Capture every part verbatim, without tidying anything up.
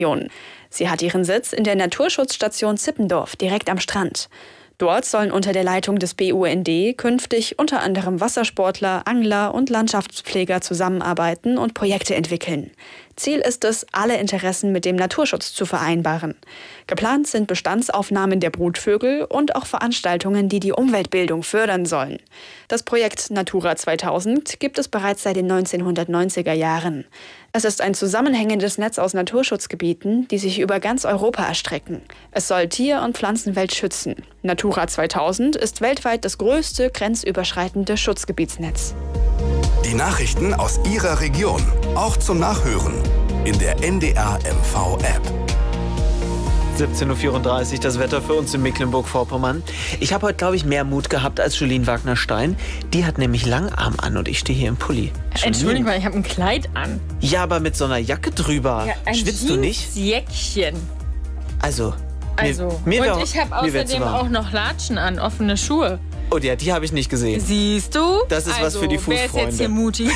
Region. Sie hat ihren Sitz in der Naturschutzstation Zippendorf, direkt am Strand. Dort sollen unter der Leitung des B U N D künftig unter anderem Wassersportler, Angler und Landschaftspfleger zusammenarbeiten und Projekte entwickeln. Ziel ist es, alle Interessen mit dem Naturschutz zu vereinbaren. Geplant sind Bestandsaufnahmen der Brutvögel und auch Veranstaltungen, die die Umweltbildung fördern sollen. Das Projekt Natura zweitausend gibt es bereits seit den neunzehnhundertneunziger Jahren. Es ist ein zusammenhängendes Netz aus Naturschutzgebieten, die sich über ganz Europa erstrecken. Es soll Tier- und Pflanzenwelt schützen. Natura zweitausend ist weltweit das größte grenzüberschreitende Schutzgebietsnetz. Die Nachrichten aus Ihrer Region, auch zum Nachhören in der N D R M V-App. siebzehn Uhr vierunddreißig, das Wetter für uns in Mecklenburg-Vorpommern. Ich habe heute, glaube ich, mehr Mut gehabt als Jolien Wagner-Stein. Die hat nämlich Langarm an und ich stehe hier im Pulli. Entschuldigung, ich habe ein Kleid an. Ja, aber mit so einer Jacke drüber. Ja, ein Schwitzt du nicht? Jäckchen. Also, Also, mir, mir und wär, ich habe außerdem auch noch Latschen an, offene Schuhe. Oh ja, die habe ich nicht gesehen. Siehst du? Das ist also, was für die Fußfreunde. Wer ist jetzt hier mutig?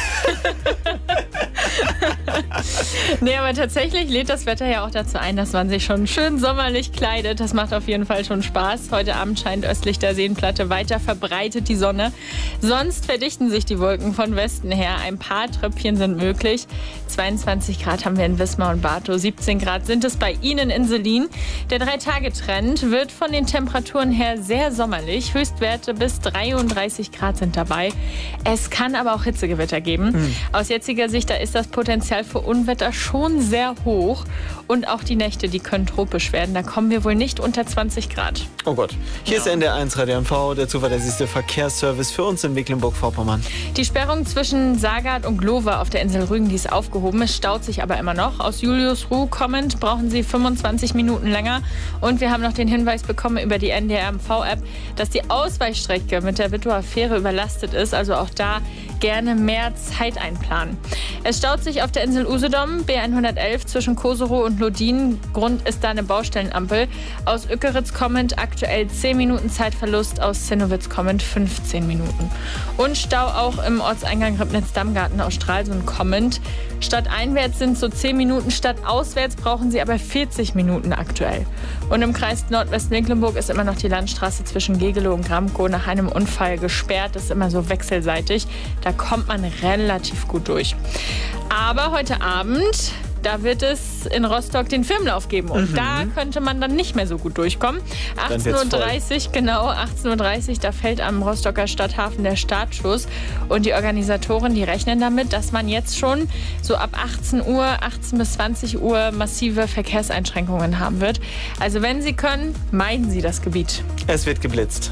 Nee, aber tatsächlich lädt das Wetter ja auch dazu ein, dass man sich schon schön sommerlich kleidet. Das macht auf jeden Fall schon Spaß. Heute Abend scheint östlich der Seenplatte weiter verbreitet die Sonne. Sonst verdichten sich die Wolken von Westen her. Ein paar Tröpfchen sind möglich. zweiundzwanzig Grad haben wir in Wismar und Bartow. siebzehn Grad sind es bei Ihnen in Selin. Der Drei-Tage-Trend wird von den Temperaturen her sehr sommerlich. Höchstwerte bis dreiunddreißig Grad sind dabei. Es kann aber auch Hitzegewitter geben. Mhm. Aus jetziger Sicht, da ist das Potenzial für Unwetter schon sehr hoch. Und auch die Nächte, die können tropisch werden. Da kommen wir wohl nicht unter zwanzig Grad. Oh Gott. Hier ja. ist N D R eins Radio M V, der zuverlässigste Verkehrsservice für uns in Mecklenburg-Vorpommern. Die Sperrung zwischen Sagard und Glover auf der Insel Rügen, die ist aufgehoben. Es staut sich aber immer noch. Aus Juliusruh kommend brauchen Sie fünfundzwanzig Minuten länger. Und wir haben noch den Hinweis bekommen über die N D R M V-App, dass die Ausweichstrecke mit der Wittower Fähre überlastet ist. Also auch da gerne mehr Zeit einplanen. Es staut sich auf der Insel Usedom, B hundertelf zwischen Koserow und Lodin. Grund ist da eine Baustellenampel. Aus Ückeritz kommend aktuell zehn Minuten Zeitverlust, aus Zinnowitz kommend fünfzehn Minuten. Und Stau auch im Ortseingang Ribnitz-Dammgarten aus Stralsund kommend. Stadteinwärts sind so zehn Minuten, stadtauswärts brauchen Sie aber vierzig Minuten aktuell. Und im Kreis Nordwestmecklenburg ist immer noch die Landstraße zwischen Gegelow und Gramkow nach einem Unfall gesperrt. Das ist immer so wechselseitig. Da kommt man relativ gut durch. Aber heute Abend, da wird es in Rostock den Filmlauf geben. Und mhm. da könnte man dann nicht mehr so gut durchkommen. achtzehn Uhr dreißig, genau, achtzehn Uhr dreißig, da fällt am Rostocker Stadthafen der Startschuss. Und die Organisatoren, die rechnen damit, dass man jetzt schon so ab achtzehn Uhr, achtzehn bis zwanzig Uhr massive Verkehrseinschränkungen haben wird. Also wenn Sie können, meiden Sie das Gebiet. Es wird geblitzt.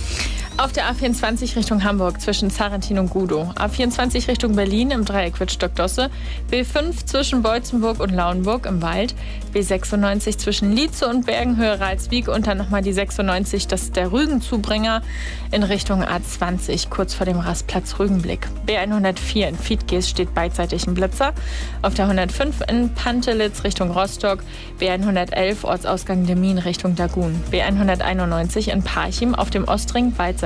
Auf der A vierundzwanzig Richtung Hamburg zwischen Zarentin und Gudow. A vierundzwanzig Richtung Berlin im Dreieck Wittstock-Dosse. B fünf zwischen Beutzenburg und Lauenburg im Wald. B sechsundneunzig zwischen Lietze und Bergenhöhe Ralswiek. Und dann nochmal die sechsundneunzig, das ist der Rügenzubringer in Richtung A zwanzig, kurz vor dem Rastplatz Rügenblick. B hundertvier in Fiedges steht beidseitig ein Blitzer. Auf der hundertfünf in Pantelitz Richtung Rostock. B hundertelf Ortsausgang Demmin Richtung Dagun. B hunderteinundneunzig in Parchim auf dem Ostring beidseitig.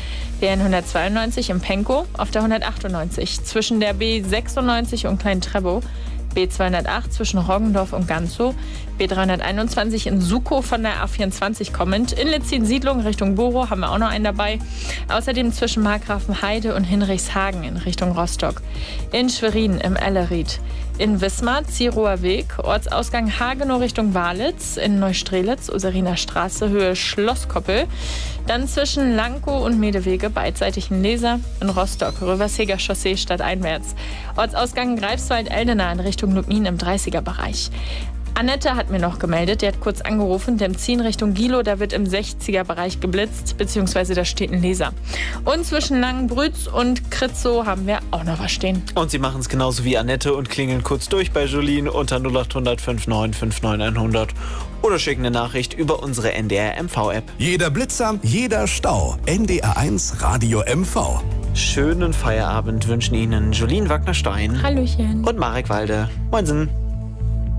B hundertzweiundneunzig im Penkow auf der hundertachtundneunzig zwischen der B sechsundneunzig und Klein-Trebow. B zweihundertacht zwischen Roggendorf und Ganzow. B dreihunderteinundzwanzig in Sukow von der A vierundzwanzig kommend. In Litzin-Siedlung Richtung Borow haben wir auch noch einen dabei. Außerdem zwischen Markgrafenheide und Hinrichshagen in Richtung Rostock. In Schwerin im Elleried. In Wismar, Zierower Weg, Ortsausgang Hagenow Richtung Walitz, in Neustrelitz, Useriner Straße, Höhe Schlosskoppel. Dann zwischen Lankow und Medewege, beidseitig in Leser, in Rostock, Röversheger Chaussee stadteinwärts. Ortsausgang Greifswald-Eldenau in Richtung Lubmin im dreißiger Bereich. Annette hat mir noch gemeldet, die hat kurz angerufen, dem Ziehen Richtung Gilow, da wird im sechziger Bereich geblitzt, beziehungsweise da steht ein Laser. Und zwischen Langenbrütz und Kritzow haben wir auch noch was stehen. Und sie machen es genauso wie Annette und klingeln kurz durch bei Jolien unter null acht hundert neunundfünfzig fünfundneunzig hundert oder schicken eine Nachricht über unsere N D R M V-App. Jeder Blitzer, jeder Stau. N D R eins Radio M V. Schönen Feierabend wünschen Ihnen Jolien Wagner-Stein. Hallöchen. Und Marek Walde. Moinsen.